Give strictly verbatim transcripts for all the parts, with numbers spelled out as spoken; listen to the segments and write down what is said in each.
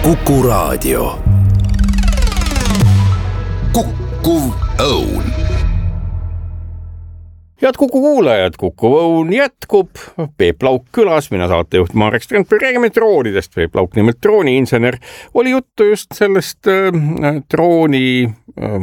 Kuku Raadio. Kukkuv Õun. Head Kuku kuulajad, Kuku Õun jätkub. Peep Lauk külas, mina saatejuht Marek Strandberg, räägime droonidest. Peep Lauk, nimelt drooniinsener, oli juttu just sellest äh, drooni äh,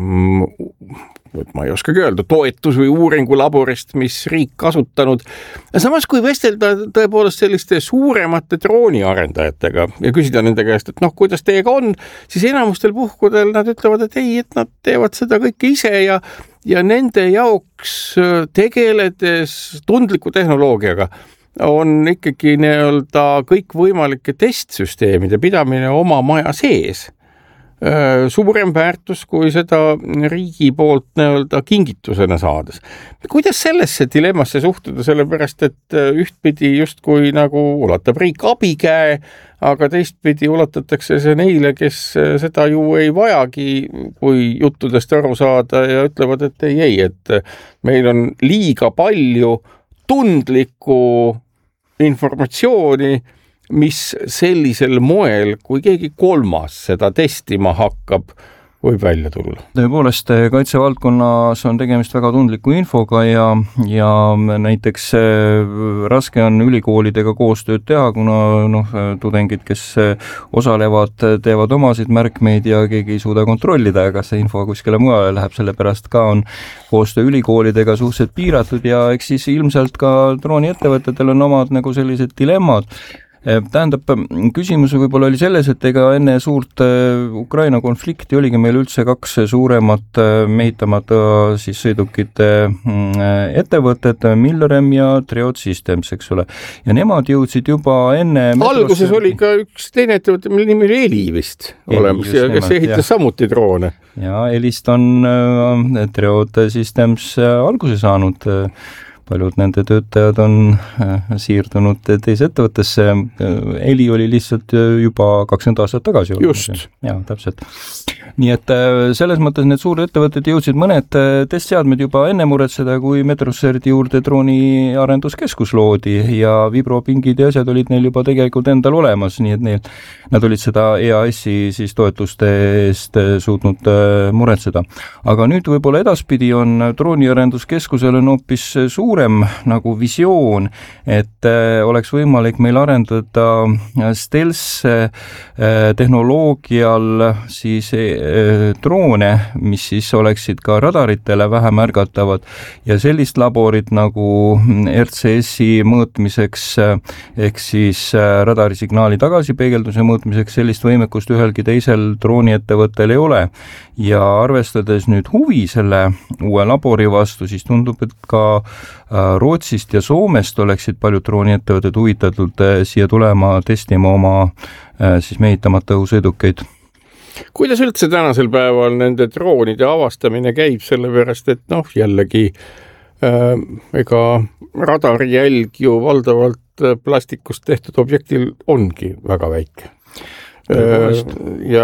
ma ei oskagi öelda, toetus- või uuringulaborist, mis riik kasutanud. Samas, kui vestelda tõepoolest selliste suuremate drooniarendajatega ja küsida nende käest, et noh, kuidas teiega on, siis enamustel puhkudel nad ütlevad, et ei, et nad teevad seda kõike ise ja, ja nende jaoks tegeledes tundliku tehnoloogiaga on ikkagi nii-öelda kõikvõimalike testsüsteemide pidamine oma maja sees suurem väärtus kui seda riigi poolt nii-öelda kingitusena saades. Kuidas sellesse dilemmasse suhtuda, sellepärast et ühtpidi justkui nagu ulatab riik abikäe, aga teistpidi ulatatakse see neile, kes seda ju ei vajagi, kui juttudest aru saada ja ütlevad, et ei, ei, et meil on liiga palju tundlikku informatsiooni, mis sellisel moel, kui keegi kolmas seda testima hakkab, võib välja tulla. Tõepoolest, kaitsevaldkonnas on tegemist väga tundliku infoga ja, ja näiteks raske on ülikoolidega koostööd teha, kuna noh, tudengid, kes osalevad, teevad omasid märkmeid ja keegi ei suuda kontrollida, kas see info kuskile mujale läheb, sellepärast ka on koostöö ülikoolidega suhteliselt piiratud ja eks siis ilmselt ka drooniettevõtetel on omad nagu sellised dilemmad. Tähendab, küsimus võib-olla oli selles, et ega enne suurt Ukraina konflikti oligi meil üldse kaks suuremat mehitamata siis sõidukite ettevõtted, Milrem ja Triod Systems, eks ole. Ja nemad jõudsid juba enne... Alguses metrosse... oli ka üks teine ettevõte, mille nimi oli Eli vist olemas ja kes ehitas ja. samuti droone. Ja Elist on Triod Systems alguse saanud. Paljud nende töötajad on siirdunud teise ettevõttesse. Eli oli lihtsalt juba kakskümmend aastat tagasi. Just. Ja, täpselt. Nii et selles mõttes need suured ettevõtted jõudsid mõned testseadmed juba enne muretseda, kui Metroserti juurde drooni arenduskeskus loodi ja vibropingid ja asjad olid neil juba tegelikult endal olemas, nii et neil, nad olid seda E A S-i siis toetuste eest suutnud muretseda. Aga nüüd võib-olla edaspidi on drooni arenduskeskusel on hoopis suurem nagu visioon, et oleks võimalik meil arendada stealth tehnoloogial siis droone, mis siis oleksid ka radaritele vähem märgatavad ja sellist laborit nagu R C S-i mõõtmiseks ehk siis radarisignaali tagasipeegelduse mõõtmiseks sellist võimekust ühelgi teisel drooniettevõttel ei ole. Ja arvestades nüüd huvi selle uue labori vastu, siis tundub, et ka Rootsist ja Soomest oleksid paljud drooniettevõtted huvitatud siia tulema testima oma siis mehitamata õhusõidukeid. Kuidas üldse tänasel päeval nende droonide avastamine käib, sellepärast, et noh, jällegi äh, ega radarijälg ju valdavalt plastikust tehtud objektil ongi väga väike. Äh, ja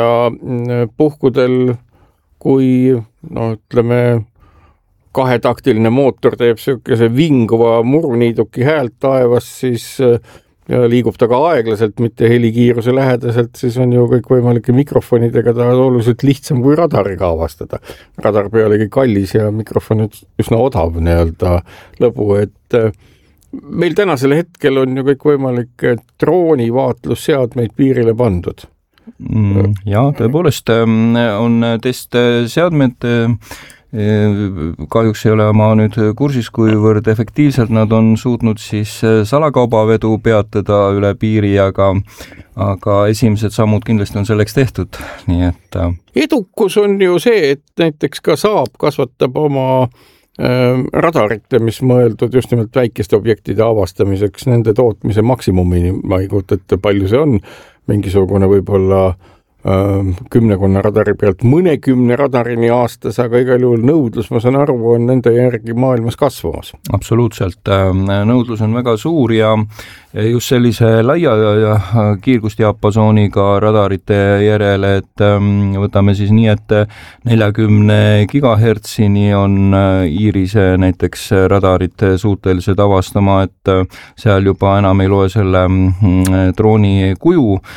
puhkudel, kui no ütleme, kahetaktiline mootor teeb selline vinguva muruniiduki häält taevas, siis ja liigub ta ka aeglaselt, mitte helikiiruse lähedaselt, siis on ju kõik võimalike mikrofonidega ta oluliselt lihtsam kui radariga avastada. Radar pealegi kallis ja mikrofon üsna odav nii-öelda lõbu, et meil tänasel hetkel on ju kõik võimalik drooni vaatlusseadmeid piirile pandud. Mm, ja, tõepoolest on testseadmed kahjuks ei ole ma nüüd kursis, kuivõrd efektiivselt nad on suutnud siis salakaubavedu peatada üle piiri, aga, aga esimesed sammud kindlasti on selleks tehtud. Nii et... Edukus on ju see, et näiteks ka Saab kasvatab oma äh, radarite, mis mõeldud just nimelt väikeste objektide avastamiseks, nende tootmise maksimumini, ma ei kujuta, et palju see on, mingisugune võib-olla kümnekonna radari pealt mõnekümne radarini aastas, aga igal juhul nõudlus, ma saan aru, on nende järgi maailmas kasvamas. Absoluutselt. Nõudlus on väga suur ja just sellise laia kiirgusdiapasooniga radarite järele, et võtame siis nii, et neljakümne gigahertsini on Iirise näiteks radarid suutelised avastama, et seal juba enam ei loe selle drooni kuju,